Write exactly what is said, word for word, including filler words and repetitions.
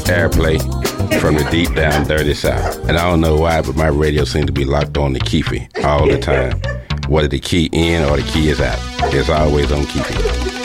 airplay from the deep down dirty south. And I don't know why, but my radio seems to be locked on the Keefe all the time. Whether the key in or the key is out, it's always on Keefe.